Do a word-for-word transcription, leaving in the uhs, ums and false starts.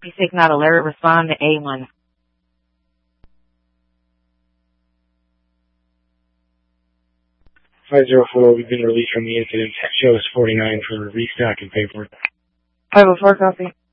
copy six not alert. Respond to A one. five zero four, we've been released from the incident. Show us forty-nine for restock and paperwork. five oh four, copy.